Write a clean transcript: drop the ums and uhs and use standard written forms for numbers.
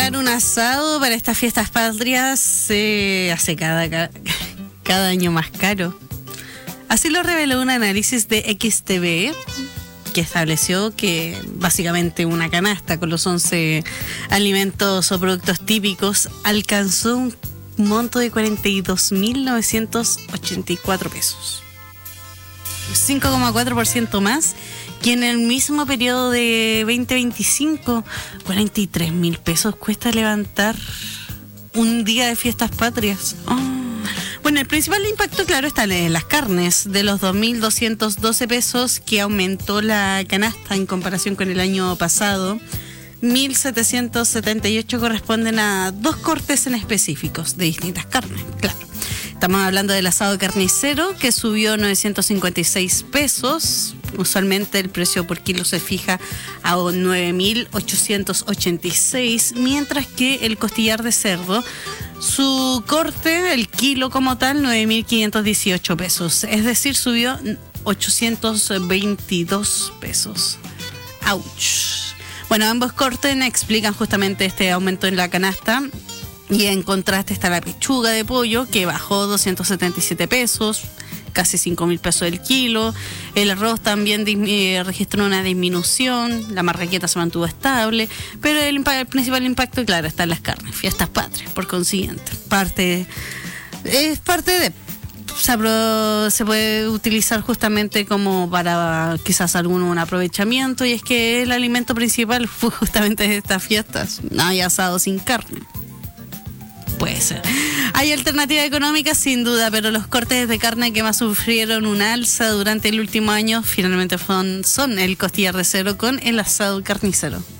preparar un asado para estas fiestas patrias se hace cada año más caro. Así lo reveló un análisis de XTV, que estableció que básicamente una canasta con los 11 alimentos o productos típicos alcanzó un monto de 42.984 pesos. 5,4% más que en el mismo periodo de 2025. 43.000 pesos cuesta levantar un día de fiestas patrias. Bueno, el principal impacto, claro, está en las carnes, de los 2.212 pesos que aumentó la canasta en comparación con el año pasado. 1.778 corresponden a 2 cortes en específicos de distintas carnes, claro. Estamos hablando del asado carnicero, que subió 956 pesos. Usualmente el precio por kilo se fija a 9.886, mientras que el costillar de cerdo, su corte, el kilo como tal, 9.518 pesos. Es decir, subió 822 pesos. ¡Auch! Bueno, ambos cortes explican justamente este aumento en la canasta. Y en contraste está la pechuga de pollo, que bajó 277 pesos, casi 5.000 pesos el kilo. El arroz también registró una disminución, la marraqueta se mantuvo estable, pero el principal impacto, claro, está en las carnes, fiestas patrias, por consiguiente. Es parte de... se puede utilizar justamente como para quizás un aprovechamiento, y es que el alimento principal fue justamente de estas fiestas. No hay asado sin carne. Puede ser. Hay alternativas económicas sin duda, pero los cortes de carne que más sufrieron un alza durante el último año finalmente son el costillar de cerdo con el asado carnicero.